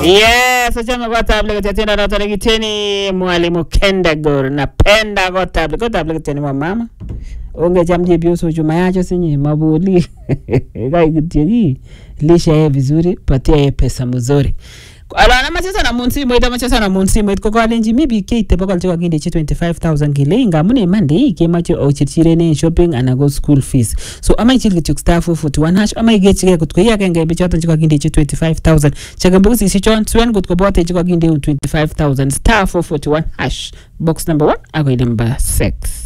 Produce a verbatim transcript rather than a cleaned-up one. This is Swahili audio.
Yes, achame kotab leketeni na tole kiteni mwalimu Kendagor napenda kotab kotab leketeni wa mama. Onge chamje bioso chuma yacho sinye mabuli. Kai kitiegi lisha vizuri patia pesa mzuri. Alana machesa na munsi moita machesa na munsi moita ko kalenji mibi keite bakal chwa kinde twenty-five thousand kile ngamune mande ke macho ochirchire ne shopping ana go school fees. So ama ichil kitu star four forty-one hash ama igechike kutko yakenge bichoto chwa kinde twenty-five thousand. Chagambuzi si chon swen kutko bote chwa kinde twenty-five thousand star four forty-one hash box number one ago number six.